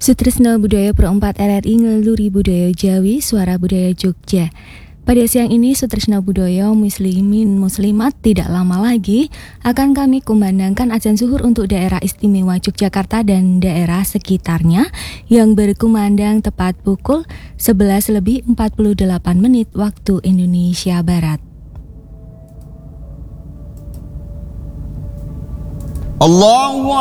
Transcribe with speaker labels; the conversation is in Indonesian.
Speaker 1: Sutresna Budaya Pro 4 RRI Ngeluri Budaya Jawi Suara Budaya Jogja. Pada siang ini Sutresna Budaya Muslimin Muslimat tidak lama lagi akan kami kumandangkan azan zuhur untuk daerah istimewa Yogyakarta dan daerah sekitarnya yang berkumandang tepat pukul 11:48 waktu Indonesia Barat.
Speaker 2: Allahu